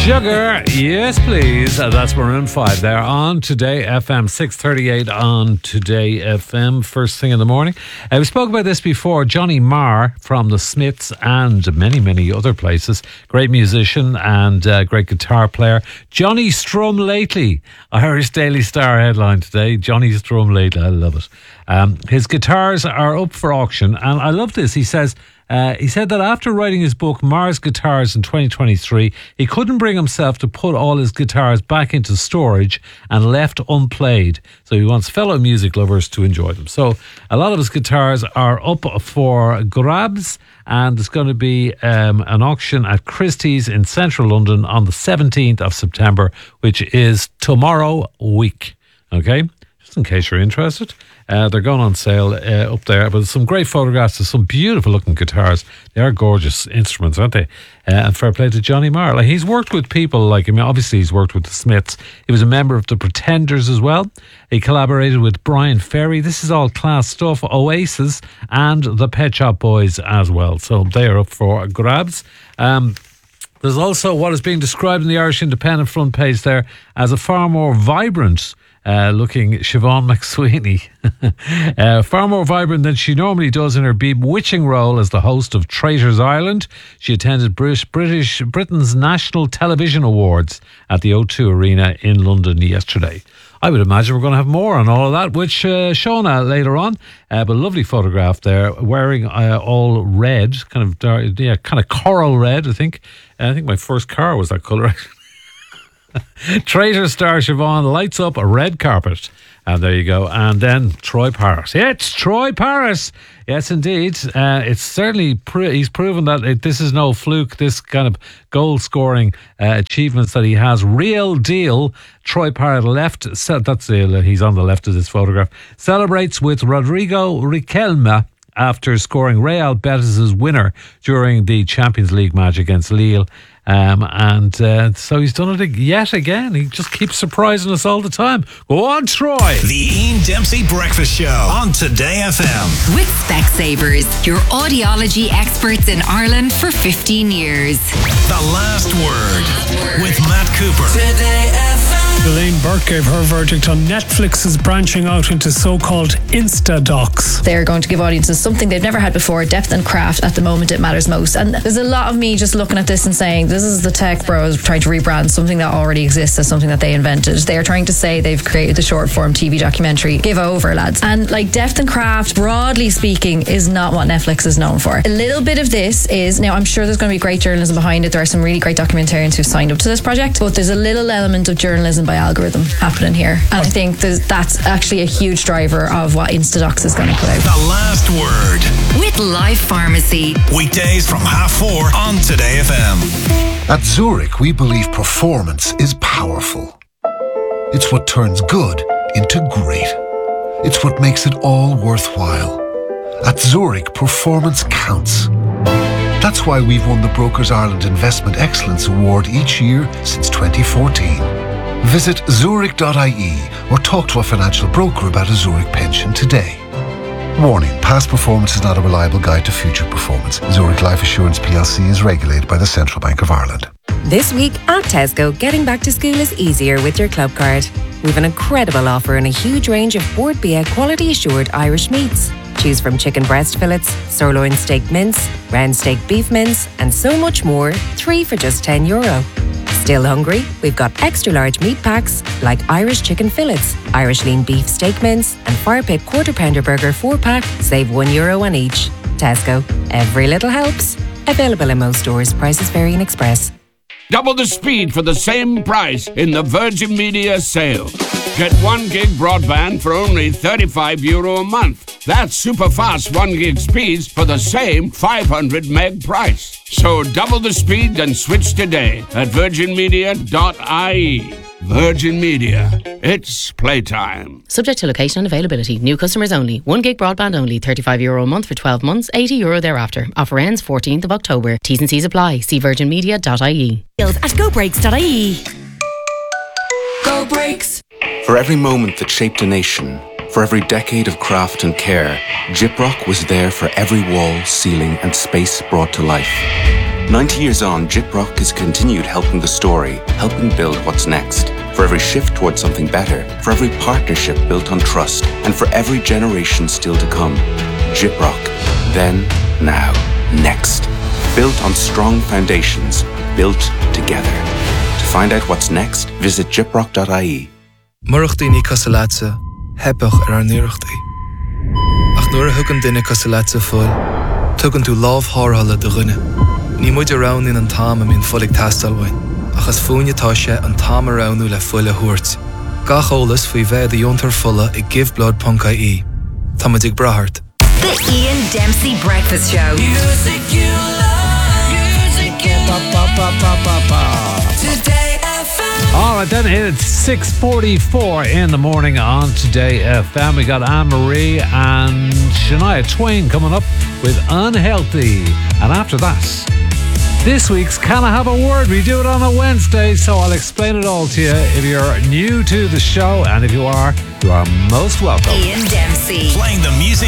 Sugar, yes please. That's Maroon 5 there on Today FM, 6:38 on Today FM, first thing in the morning. We spoke about this before. Johnny Marr from the Smiths and many other places. Great musician and great guitar player. Johnny Strum Lately, Irish Daily Star headline today. Johnny Strum Lately, I love it. His guitars are up for auction, and I love this. He said that after writing his book Marr's Guitars in 2023, he couldn't bring himself to put all his guitars back into storage and left unplayed. So he wants fellow music lovers to enjoy them. So a lot of his guitars are up for grabs, and there's going to be an auction at Christie's in central London on the 17th of September, which is tomorrow week. Okay? Just in case you're interested. They're going on sale up there, but some great photographs of some beautiful looking guitars. They are gorgeous instruments, aren't they? And fair play to Johnny Marr. Like, he's worked with people like, I mean, obviously he's worked with the Smiths. He was a member of the Pretenders as well. He collaborated with Brian Ferry. This is all class stuff. Oasis and the Pet Shop Boys as well. So they are up for grabs. There's also what is being described in the Irish Independent front page there as a far more vibrant looking Siobhan McSweeney. Far more vibrant than she normally does in her bewitching role as the host of Traitors Island. She attended Britain's National Television Awards at the O2 Arena in London yesterday. I would imagine we're going to have more on all of that with Shona later on. But a lovely photograph there, wearing all red, kind of dark, kind of coral red, I think. I think my first car was that colour. Traitor star Siobhan lights up a red carpet, and there you go. And then Troy Paris. It's Troy Paris. Yes, indeed. It's certainly he's proven that this is no fluke. This kind of goal-scoring achievements that he has, real deal. Troy Parrott he's on the left of this photograph. Celebrates with Rodrigo Riquelme after scoring Real Betis' winner during the Champions League match against Lille. So he's done it yet again. He just keeps surprising us all the time. Go on, Troy. The Ian Dempsey Breakfast Show on Today FM. With Specsavers, your audiology experts in Ireland for 15 years. The Last Word with Matt Cooper. Today FM. Elaine Burke gave her verdict on Netflix's branching out into so-called Instadocs. They're going to give audiences something they've never had before, depth and craft. At the moment it matters most. And there's a lot of me just looking at this and saying, this is the tech bros trying to rebrand something that already exists as something that they invented. They are trying to say they've created the short form TV documentary. Give over, lads. And like, depth and craft, broadly speaking, is not what Netflix is known for. A little bit of this is, now I'm sure there's going to be great journalism behind it. There are some really great documentarians who've signed up to this project, but there's a little element of journalism by algorithm happening here. And I think that's actually a huge driver of what Instadocs is going to put out. The Last Word with Life Pharmacy. Weekdays from 4:30 on Today FM. At Zurich, we believe performance is powerful. It's what turns good into great. It's what makes it all worthwhile. At Zurich, performance counts. That's why we've won the Brokers Ireland Investment Excellence Award each year since 2014. Visit zurich.ie or talk to a financial broker about a Zurich pension today. Warning, past performance is not a reliable guide to future performance. Zurich Life Assurance plc is regulated by the Central Bank of Ireland. This week at Tesco, getting back to school is easier with your club card. We've an incredible offer and a huge range of Bord Bia quality assured Irish meats. Choose from chicken breast fillets, sirloin steak mince, round steak beef mince, and so much more, 3 for just €10. Still hungry? We've got extra large meat packs like Irish chicken fillets, Irish lean beef steak mince, and fire pit quarter pounder burger 4-pack, save €1 on each. Tesco, every little helps. Available in most stores. Prices vary in Express. Double the speed for the same price in the Virgin Media sale. Get 1 gig broadband for only €35 a month. That's super fast 1 gig speeds for the same 500 meg price. So double the speed and switch today at virginmedia.ie. Virgin Media. It's playtime. Subject to location and availability. New customers only. 1 gig broadband only. €35 a month for 12 months. €80 thereafter. Offer ends 14th of October. T's and C's apply. See virginmedia.ie. At gobrakes.ie. Go Brakes. For every moment that shaped a nation, for every decade of craft and care, Gyprock was there for every wall, ceiling and space brought to life. 90 years on, Gyprock has continued helping the story, helping build what's next. For every shift towards something better, for every partnership built on trust, and for every generation still to come. Gyprock. Then, now, next. Built on strong foundations, built together. To find out what's next, visit gyprock.ie. Murachtaí Casalatsa, hebach Nurachtaí. Ach nuair a thugann duine Casalatsa fuil, tugann tú lámh thárthala do ghine. Ní muid around in an táim a mín fulig tastalhain, achas fúinetá sé an táim aroundú le fuile thuairt. Gach ólas faoi bheith a diontar fulla I giveblood.ie. Tá muid ag brathart. The Ian Dempsey Breakfast Show. Music you love. Music you Today FM. All right, then it's 6:44 in the morning on Today FM. We got Anne-Marie and Shania Twain coming up with Unhealthy. And after that, this week's Can I Have a Word? We do it on a Wednesday, so I'll explain it all to you if you're new to the show. And if you are most welcome. Ian Dempsey. Playing the music